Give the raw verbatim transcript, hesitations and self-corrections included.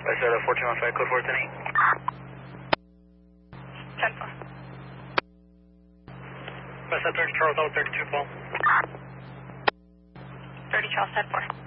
I said fourteen one five, code four ten eight. ten four. I said thirty Charles, out thirty-two, Paul. thirty Charles, ten four.